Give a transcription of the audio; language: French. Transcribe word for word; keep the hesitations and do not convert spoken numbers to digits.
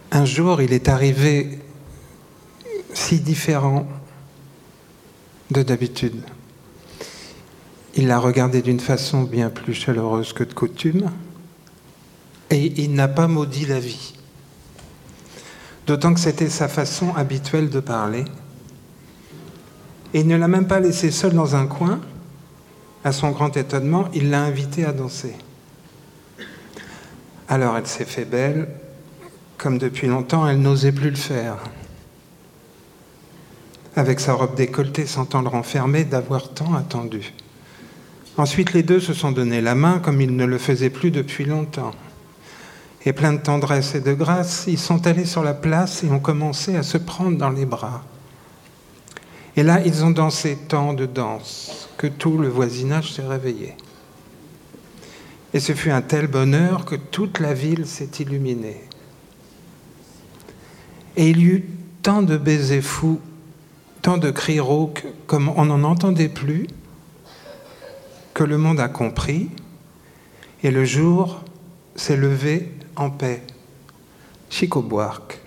Un jour, il est arrivé si différent de d'habitude. Il l'a regardée d'une façon bien plus chaleureuse que de coutume, et il n'a pas maudit la vie. D'autant que c'était sa façon habituelle de parler. Et il ne l'a même pas laissée seule dans un coin. À son grand étonnement, il l'a invitée à danser. Alors elle s'est fait belle, comme depuis longtemps elle n'osait plus le faire. Avec sa robe décolletée, sentant le renfermer d'avoir tant attendu. Ensuite, les deux se sont donné la main comme ils ne le faisaient plus depuis longtemps. Et plein de tendresse et de grâce, ils sont allés sur la place et ont commencé à se prendre dans les bras. Et là, ils ont dansé tant de danses que tout le voisinage s'est réveillé. Et ce fut un tel bonheur que toute la ville s'est illuminée. Et il y eut tant de baisers fous, tant de cris rauques, comme on n'en entendait plus, que le monde a compris, et le jour s'est levé en paix. Chico Buarque.